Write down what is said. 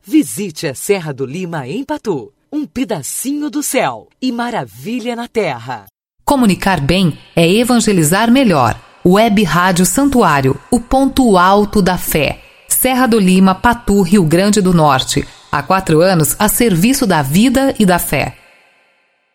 Visite a Serra do Lima em Patu, um pedacinho do céu e maravilha na terra. Comunicar bem é evangelizar melhor. Web Rádio Santuário, o ponto alto da fé. Serra do Lima, Patu, Rio Grande do Norte. Há 4 anos a serviço da vida e da fé.